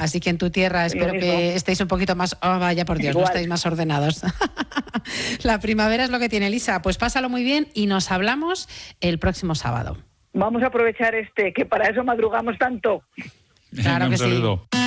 Así que en tu tierra espero que estéis un poquito más... Oh, vaya por Dios, igual. No estáis más ordenados. La primavera es lo que tiene, Elisa. Pues pásalo muy bien y nos hablamos el próximo sábado. Vamos a aprovechar que para eso madrugamos tanto. Claro que sí. Un saludo.